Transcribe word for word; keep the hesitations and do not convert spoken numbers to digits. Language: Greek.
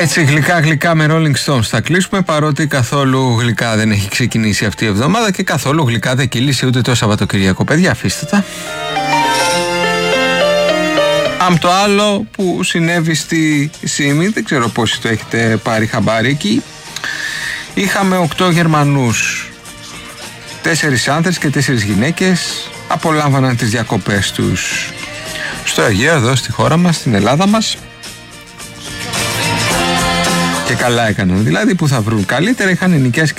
Έτσι γλυκά γλυκά με Rolling Stones θα κλείσουμε, παρότι καθόλου γλυκά δεν έχει ξεκινήσει αυτή η εβδομάδα και καθόλου γλυκά δεν κύλησε ούτε το Σαββατοκυριακό. Παιδιά, αφήστε τα. Αμ το άλλο που συνέβη στη ΣΥΜΗ, δεν ξέρω πόσοι το έχετε πάρει χαμπάρι, εκεί είχαμε οκτώ Γερμανούς, τέσσερις άνδρες και τέσσερις γυναίκες, απολάμβαναν τις διακοπές τους στο Αιγαίο, εδώ στη χώρα μας, στην Ελλάδα μας. Και καλά έκαναν, δηλαδή που θα βρουν καλύτερα, είχαν νοικιάσει